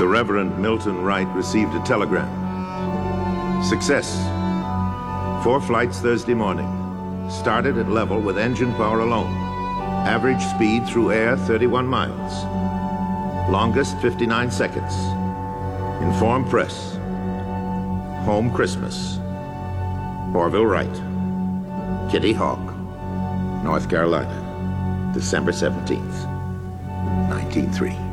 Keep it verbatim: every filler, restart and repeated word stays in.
The Reverend Milton Wright received a telegram. Success. Four flights Thursday morning. Started at level with engine power alone. Average speed through air, thirty-one miles. Longest, fifty-nine seconds. Inform press. Home Christmas. Orville Wright. Kitty Hawk. North Carolina. December seventeenth, nineteen oh three.